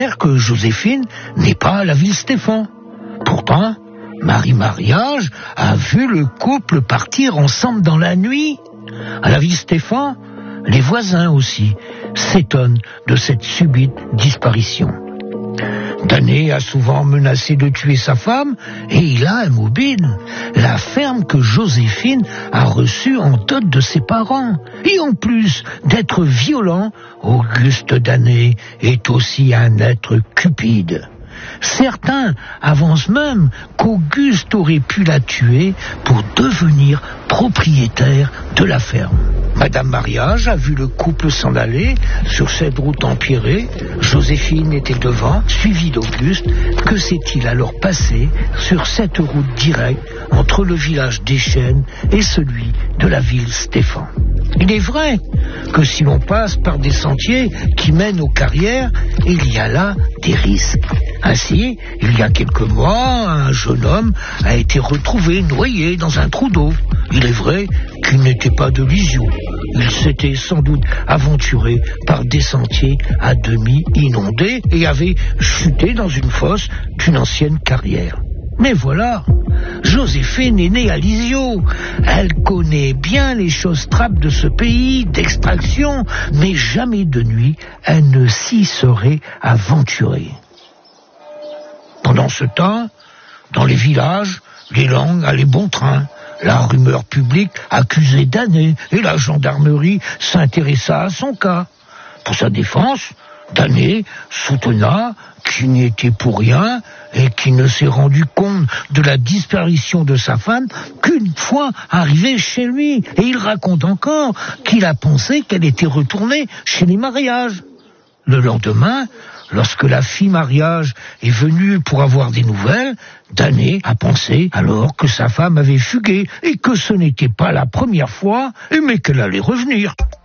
que Joséphine n'est pas à la Ville-Stéphan. Pourtant, Marie-Mariage a vu le couple partir ensemble dans la nuit. À la Ville-Stéphan, les voisins aussi s'étonnent de cette subite disparition. Damné a souvent menacé de tuer sa femme et il a immobile la ferme que Joséphine a reçue en dot de ses parents. Et en plus d'être violent, Auguste Damné est aussi un être cupide. Certains avancent même qu'Auguste aurait pu la tuer pour devenir propriétaire de la ferme. Madame Mariage a vu le couple s'en aller sur cette route empierrée. Joséphine était devant, suivie d'Auguste. Que s'est-il alors passé sur cette route directe entre le village d'Échêne et celui de la Ville-Stéphan? Il est vrai que si l'on passe par des sentiers qui mènent aux carrières, il y a là des risques. Ainsi, il y a quelques mois, un jeune homme a été retrouvé noyé dans un trou d'eau. Il est vrai qu'il n'était pas de Lisieux. Il s'était sans doute aventuré par des sentiers à demi inondés et avait chuté dans une fosse d'une ancienne carrière. Mais voilà, Joséphine est née à Lisieux. Elle connaît bien les choses trappes de ce pays, d'extraction, mais jamais de nuit elle ne s'y serait aventurée. Pendant ce temps, dans les villages, les langues allaient bon train. La rumeur publique accusait Damné et la gendarmerie s'intéressa à son cas. Pour sa défense, Damné soutenait qu'il n'y était pour rien et qu'il ne s'est rendu compte de la disparition de sa femme qu'une fois arrivé chez lui. Et il raconte encore qu'il a pensé qu'elle était retournée chez les Mariages. Le lendemain, lorsque la fille Mariage est venue pour avoir des nouvelles, Damné a pensé alors que sa femme avait fugué et que ce n'était pas la première fois, mais qu'elle allait revenir.